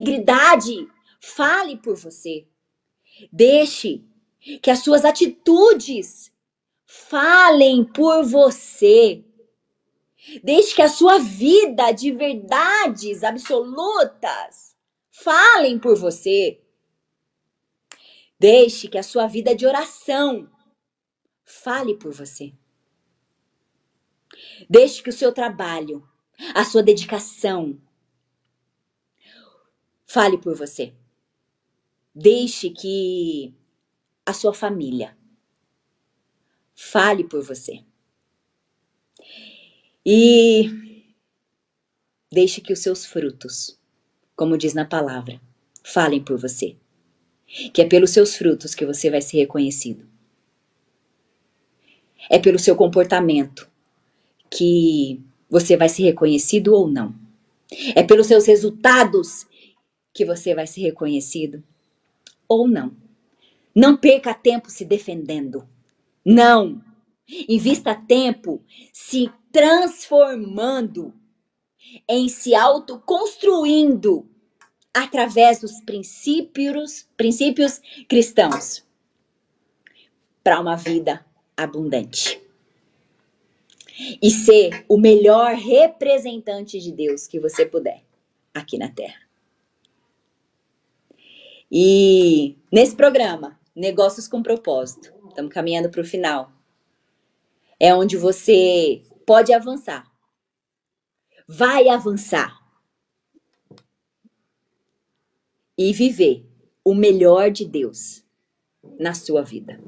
integridade fale por você. Deixe que as suas atitudes falem por você. Deixe que a sua vida de verdades absolutas falem por você. Deixe que a sua vida de oração fale por você. Deixe que o seu trabalho, a sua dedicação, fale por você. Deixe que a sua família fale por você. E deixe que os seus frutos, como diz na palavra, falem por você. Que é pelos seus frutos que você vai ser reconhecido. É pelo seu comportamento que você vai ser reconhecido ou não. É pelos seus resultados que você vai ser reconhecido ou não. Não perca tempo se defendendo. Não. Invista tempo se transformando, em se autoconstruindo através dos princípios cristãos para uma vida abundante. E ser o melhor representante de Deus que você puder aqui na Terra. E nesse programa, Negócios com Propósito, estamos caminhando para o final, é onde você pode avançar. Vai avançar. E viver o melhor de Deus na sua vida.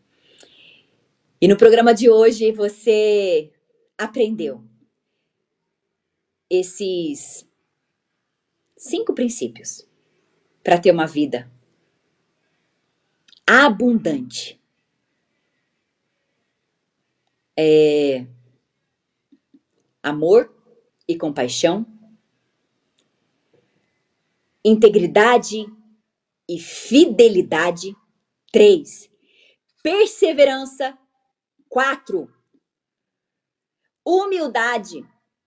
E no programa de hoje você aprendeu esses 5 princípios para ter uma vida abundante. Amor e compaixão, integridade e fidelidade. 3, perseverança. 4, humildade.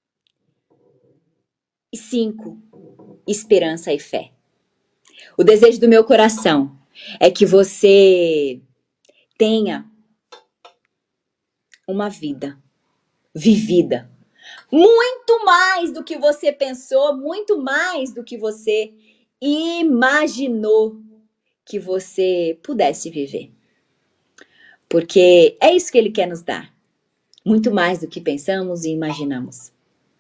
E 5, esperança e fé. O desejo do meu coração é que você tenha uma vida vivida muito mais do que você pensou, muito mais do que você imaginou que você pudesse viver. Porque é isso que Ele quer nos dar. Muito mais do que pensamos e imaginamos.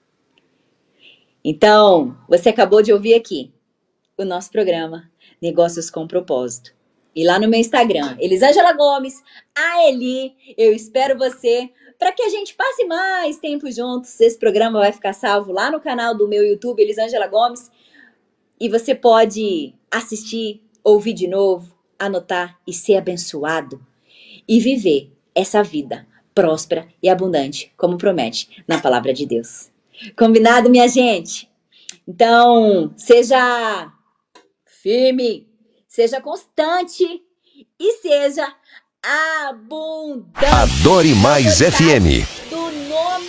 Então, você acabou de ouvir aqui o nosso programa Negócios com Propósito. E lá no meu Instagram, Elisângela Gomes, a Eli, eu espero você para que a gente passe mais tempo juntos. Esse programa vai ficar salvo lá no canal do meu YouTube, Elisângela Gomes. E você pode assistir, ouvir de novo, anotar e ser abençoado. E viver essa vida próspera e abundante, como promete na palavra de Deus. Combinado, minha gente? Então, seja firme, seja constante e seja abundante. Adore Mais FM. Do nome